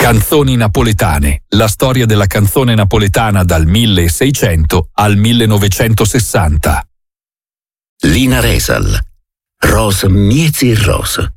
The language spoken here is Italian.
Canzoni napoletane, la storia della canzone napoletana dal 1600 al 1960. Lina Resal, Ros miezi ros.